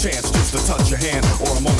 chance just to touch your hand, or a moment